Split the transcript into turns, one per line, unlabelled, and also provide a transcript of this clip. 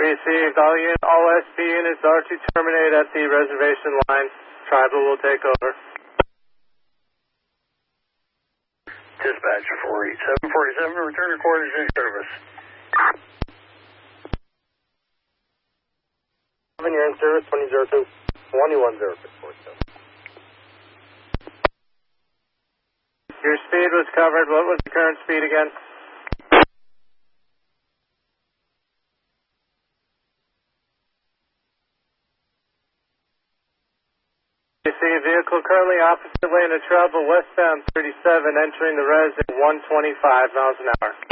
Received. All SP units are to terminate at the reservation line. Tribal will take over.
Dispatch 48747, return your quarters in service.
You're in service, 2002, 210647.
Your speed was covered. What was the current speed again? You see a vehicle currently opposite lane of travel westbound 37 entering the res at 125 miles an hour.